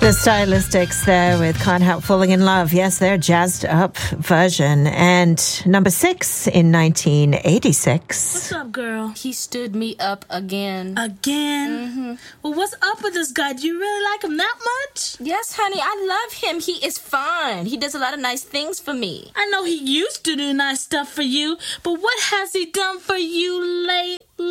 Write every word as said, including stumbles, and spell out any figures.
The Stylistics there with Can't Help Falling in Love. Yes, their jazzed up version. And number six in nineteen eighty-six. What's up, girl? He stood me up again. Again? Mm-hmm. Well, what's up with this guy? Do you really like him that much? Yes, honey, I love him. He is fine. He does a lot of nice things for me. I know he used to do nice stuff for you, but what has he done for you lately?